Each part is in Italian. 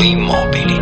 Immobili.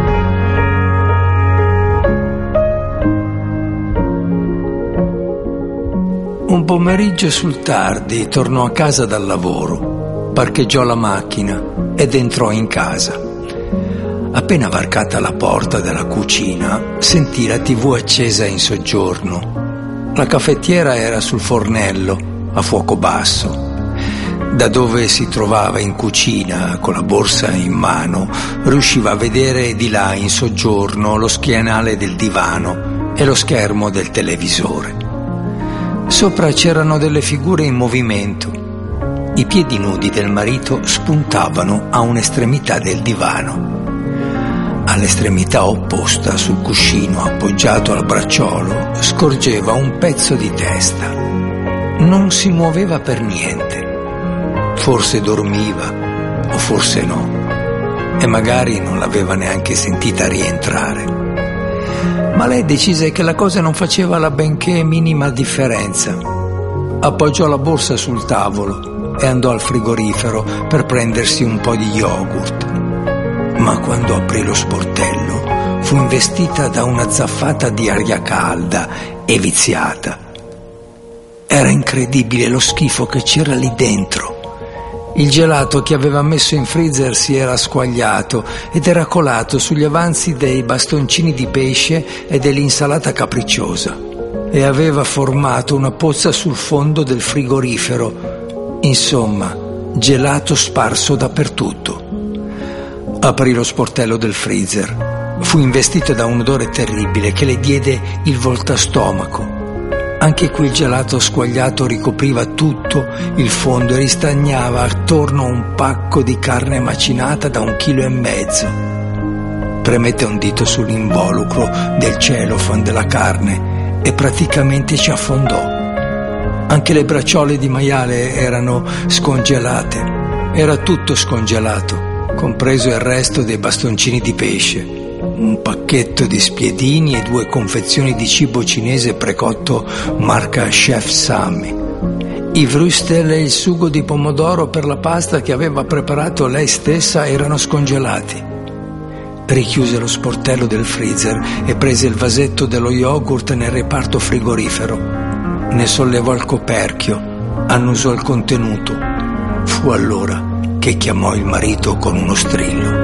Un pomeriggio sul tardi tornò a casa dal lavoro, parcheggiò la macchina ed entrò in casa. Appena varcata la porta della cucina, sentì la TV accesa in soggiorno. La caffettiera era sul fornello, a fuoco basso. Da dove si trovava in cucina, con la borsa in mano, riusciva a vedere di là in soggiorno lo schienale del divano e lo schermo del televisore. Sopra c'erano delle figure in movimento. I piedi nudi del marito spuntavano a un'estremità del divano. All'estremità opposta, sul cuscino appoggiato al bracciolo, scorgeva un pezzo di testa. Non si muoveva per niente. Forse dormiva, o forse no, e magari non l'aveva neanche sentita rientrare. Ma lei decise che la cosa non faceva la benché minima differenza. Appoggiò la borsa sul tavolo e andò al frigorifero per prendersi un po' di yogurt. Ma quando aprì lo sportello fu investita da una zaffata di aria calda e viziata. Era incredibile lo schifo che c'era lì dentro. Il gelato che aveva messo in freezer si era squagliato ed era colato sugli avanzi dei bastoncini di pesce e dell'insalata capricciosa e aveva formato una pozza sul fondo del frigorifero. Insomma, gelato sparso dappertutto. Aprì lo sportello del freezer. Fu investito da un odore terribile che le diede il voltastomaco. Anche qui il gelato squagliato ricopriva tutto il fondo e ristagnava attorno a un pacco di carne macinata da 1,5 chili. Premette un dito sull'involucro del cellophane della carne e praticamente ci affondò. Anche le bracciole di maiale erano scongelate. Era tutto scongelato, compreso il resto dei bastoncini di pesce. Un pacchetto di spiedini e 2 confezioni di cibo cinese precotto marca Chef Sammy. I vrustel e il sugo di pomodoro per la pasta che aveva preparato lei stessa erano scongelati. Richiuse lo sportello del freezer e prese il vasetto dello yogurt nel reparto frigorifero. Ne sollevò il coperchio, annusò il contenuto. Fu allora che chiamò il marito con uno strillo.